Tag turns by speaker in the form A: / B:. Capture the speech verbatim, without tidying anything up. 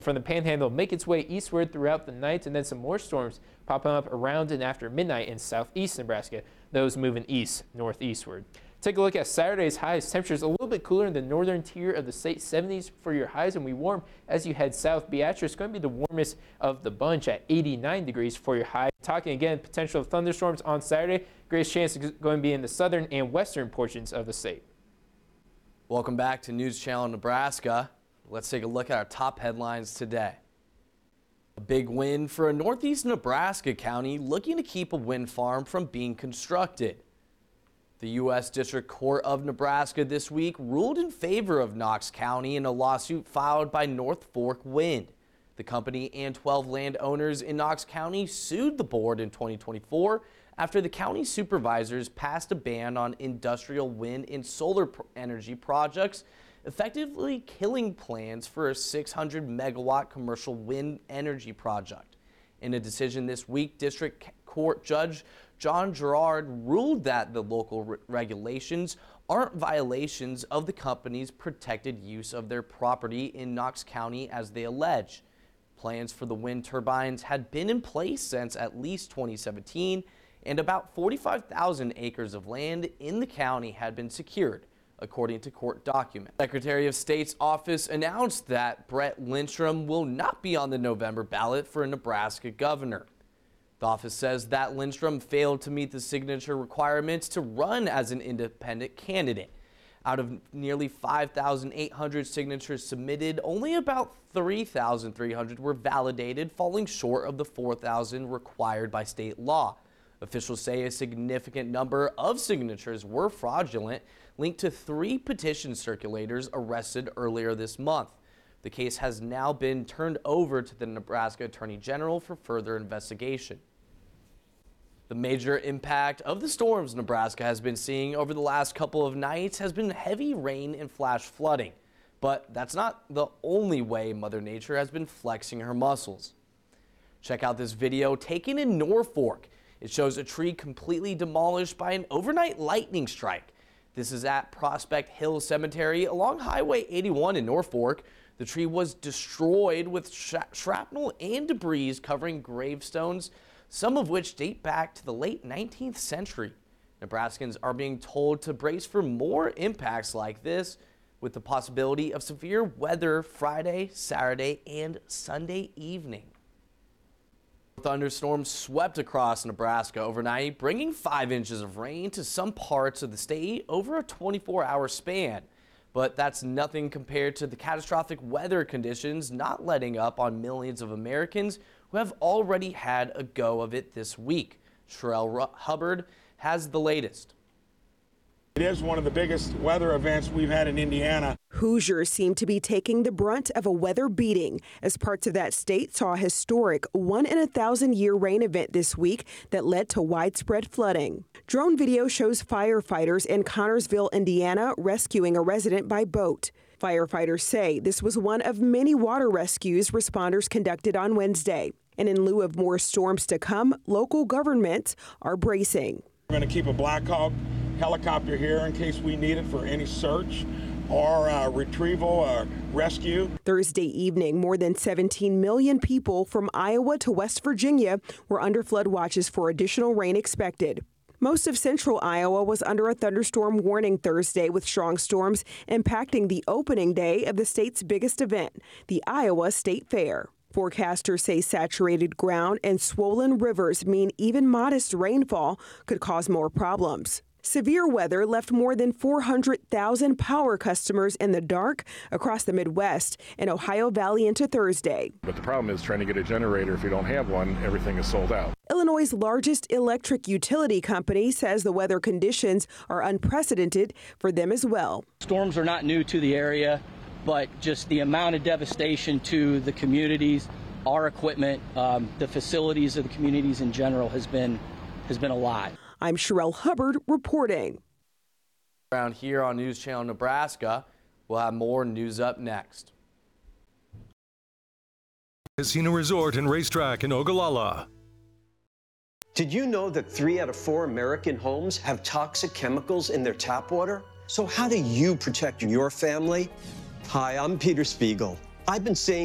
A: from the Panhandle make its way eastward throughout the night, and then some more storms popping up around and after midnight in southeast Nebraska, those moving east northeastward. Take a look at Saturday's highs. Temperatures a little bit cooler in the northern tier of the state, seventies for your highs, and we warm as you head south. Beatrice going to be the warmest of the bunch at eighty-nine degrees for your high. Talking again, potential thunderstorms on Saturday. Greatest chance is going to be in the southern and western portions of the state.
B: Welcome back to News Channel Nebraska. Let's take a look at our top headlines today. A big win for a northeast Nebraska county looking to keep a wind farm from being constructed. The U S District Court of Nebraska this week ruled in favor of Knox County in a lawsuit filed by North Fork Wind. The company and twelve landowners in Knox County sued the board in twenty twenty-four after the county supervisors passed a ban on industrial wind and solar energy projects, effectively killing plans for a six hundred megawatt commercial wind energy project. In a decision this week, District Court Judge John Gerard ruled that the local re regulations aren't violations of the company's protected use of their property in Knox County as they allege. Plans for the wind turbines had been in place since at least twenty seventeen, and about forty-five thousand acres of land in the county had been secured, according to court documents. Secretary of State's office announced that Brett Lindstrom will not be on the November ballot for a Nebraska governor. The office says that Lindstrom failed to meet the signature requirements to run as an independent candidate. Out of nearly five thousand eight hundred signatures submitted, only about three thousand three hundred were validated, falling short of the four thousand required by state law. Officials say a significant number of signatures were fraudulent, linked to three petition circulators arrested earlier this month. The case has now been turned over to the Nebraska Attorney General for further investigation. The major impact of the storms Nebraska has been seeing over the last couple of nights has been heavy rain and flash flooding. But that's not the only way Mother Nature has been flexing her muscles. Check out this video taken in Norfolk. It shows a tree completely demolished by an overnight lightning strike. This is at Prospect Hill Cemetery along Highway eighty-one in Norfolk. The tree was destroyed with shrapnel and debris covering gravestones, some of which date back to the late nineteenth century. Nebraskans are being told to brace for more impacts like this, with the possibility of severe weather Friday, Saturday, and Sunday evening. Thunderstorms swept across Nebraska overnight, bringing five inches of rain to some parts of the state over a twenty-four hour span. But that's nothing compared to the catastrophic weather conditions not letting up on millions of Americans who have already had a go of it this week. Sherelle Hubbard has the latest.
C: It is one of the biggest weather events we've had in Indiana.
D: Hoosiers seem to be taking the brunt of a weather beating as parts of that state saw a historic one in a thousand year rain event this week that led to widespread flooding. Drone video shows firefighters in Connorsville, Indiana, rescuing a resident by boat. Firefighters say this was one of many water rescues responders conducted on Wednesday. And in lieu of more storms to come, local governments are bracing.
C: We're going to keep a Black Hawk helicopter here in case we need it for any search or uh, retrieval or rescue.
D: Thursday evening, more than seventeen million people from Iowa to West Virginia were under flood watches for additional rain expected. Most of central Iowa was under a thunderstorm warning Thursday, with strong storms impacting the opening day of the state's biggest event, the Iowa State Fair. Forecasters say saturated ground and swollen rivers mean even modest rainfall could cause more problems. Severe weather left more than four hundred thousand power customers in the dark across the Midwest and Ohio Valley into Thursday.
E: But the problem is trying to get a generator. If you don't have one, everything is sold out.
D: Illinois' largest electric utility company says the weather conditions are unprecedented for them as well.
F: Storms are not new to the area, but just the amount of devastation to the communities, our equipment, um, the facilities of the communities in general has been has been a lot.
D: I'm Sherelle Hubbard reporting.
B: Around here on News Channel Nebraska, we'll have more news up next.
G: Casino Resort and Racetrack in Ogallala.
H: Did you know that three out of four American homes have toxic chemicals in their tap water? So how do you protect your family? Hi, I'm Peter Spiegel. I've been saying